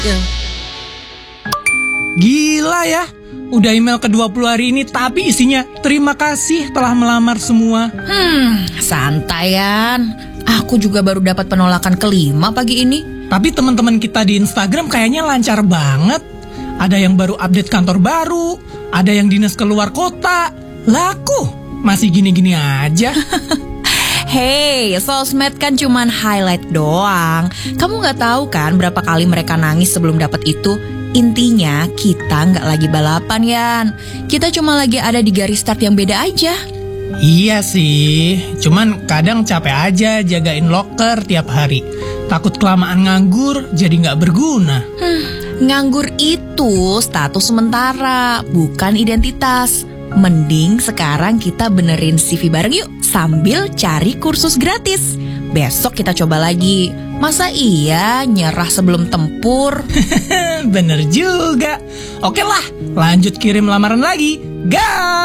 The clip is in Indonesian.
Gila ya, udah email ke-20 hari ini tapi isinya terima kasih telah melamar semua. Santaian. Aku juga baru dapat penolakan kelima pagi ini. Tapi teman-teman kita di Instagram kayaknya lancar banget. Ada yang baru update kantor baru, ada yang dinas keluar kota. Laku, masih gini-gini aja. Hey, sosmed kan cuman highlight doang. Kamu gak tahu kan berapa kali mereka nangis sebelum dapat itu? Intinya kita gak lagi balapan, Yan. Kita cuma lagi ada di garis start yang beda aja. Iya sih, cuman kadang capek aja jagain loker tiap hari. Takut kelamaan nganggur jadi gak berguna. Nganggur itu status sementara, bukan identitas. Mending sekarang kita benerin CV bareng yuk sambil cari kursus gratis. Besok kita coba lagi. Masa iya nyerah sebelum tempur? Bener juga. Oke lah, lanjut kirim lamaran lagi. Gas!